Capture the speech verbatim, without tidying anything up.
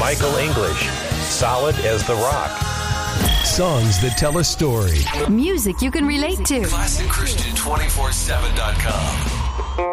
Michael English, Solid as the Rock. Songs that tell a story. Music you can relate to. Classic Christian two forty-seven dot com.